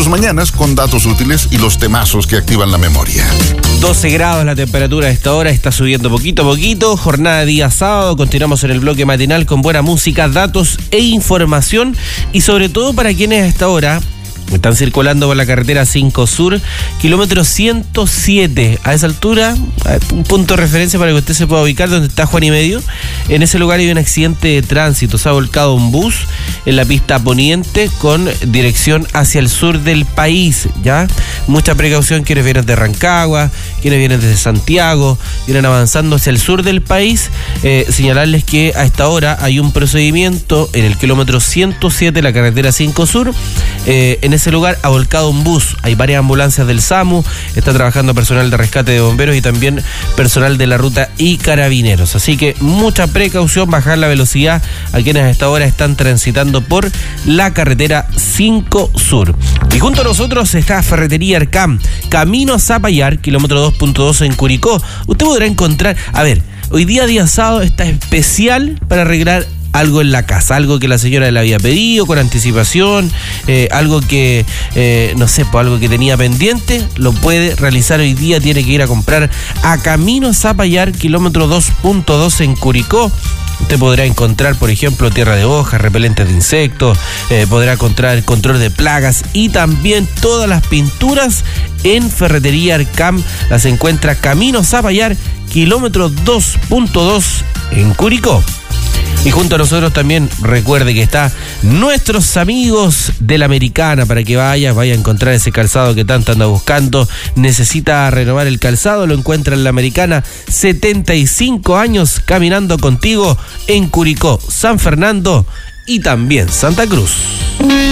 tus mañanas con datos útiles y los temazos que activan la memoria. 12 grados la temperatura a esta hora, está subiendo poquito a poquito. Jornada de día sábado, continuamos en el bloque matinal con buena música, datos e información. Y sobre todo para quienes a esta hora están circulando por la carretera 5 Sur, kilómetro 107. A esa altura, un punto de referencia para que usted se pueda ubicar donde está Juan y Medio. En ese lugar hay un accidente de tránsito. Se ha volcado un bus en la pista poniente con dirección hacia el sur del país, ¿ya? Mucha precaución quienes vienen de Rancagua, quienes vienen desde Santiago, vienen avanzando hacia el sur del país. Señalarles que a esta hora hay un procedimiento en el kilómetro 107, la carretera 5 Sur. En ese lugar ha volcado un bus. Hay varias ambulancias del SAMU, está trabajando personal de rescate de bomberos y también personal de la ruta y carabineros. Así que mucha precaución, bajar la velocidad a quienes a esta hora están transitando por la carretera 5 Sur. Y junto a nosotros está Ferretería Arcam, camino a Zapallar, kilómetro 2.2 en Curicó. Usted podrá encontrar, hoy día sábado está especial para arreglar algo en la casa, algo que la señora le había pedido con anticipación, algo que, algo que tenía pendiente, lo puede realizar hoy día. Tiene que ir a comprar a Camino Zapallar, kilómetro 2.2 en Curicó. Usted podrá encontrar, por ejemplo, tierra de hojas, repelentes de insectos, podrá encontrar el control de plagas y también todas las pinturas en Ferretería Arcam. Las encuentra Camino Zapallar, kilómetro 2.2 en Curicó. Y junto a nosotros también recuerde que está nuestros amigos de la Americana, para que vaya a encontrar ese calzado que tanto anda buscando. Necesita renovar el calzado, lo encuentra en la Americana. 75 años caminando contigo en Curicó, San Fernando y también Santa Cruz.